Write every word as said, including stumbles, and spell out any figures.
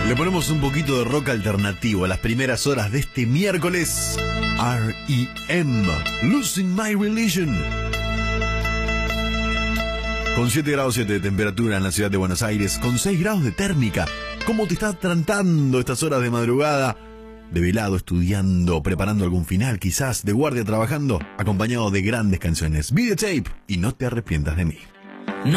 Le ponemos un poquito de rock alternativo a las primeras horas de este miércoles. R E M, Losing My Religion. Con siete grados siete de temperatura en la ciudad de Buenos Aires, con seis grados de térmica. ¿Cómo te está tratando estas horas de madrugada? De velado, estudiando, preparando algún final, quizás de guardia trabajando, acompañado de grandes canciones. Videotape y No te arrepientas de mí.